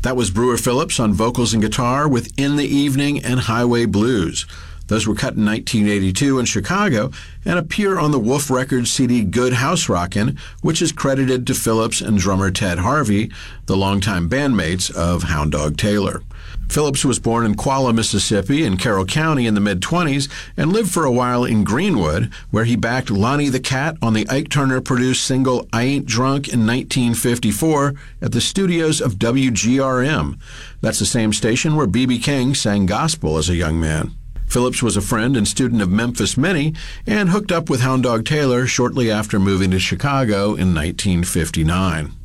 That was Brewer Phillips on vocals and guitar with In the Evening and Highway Blues. Those were cut in 1982 in Chicago and appear on the Wolf Records CD Good House Rockin', which is credited to Phillips and drummer Ted Harvey, the longtime bandmates of Hound Dog Taylor. Phillips was born in Qualla, Mississippi in Carroll County in the mid-20s and lived for a while in Greenwood, where he backed Lonnie the Cat on the Ike Turner-produced single I Ain't Drunk in 1954 at the studios of WGRM. That's the same station where B.B. King sang gospel as a young man. Phillips was a friend and student of Memphis Minnie and hooked up with Hound Dog Taylor shortly after moving to Chicago in 1959.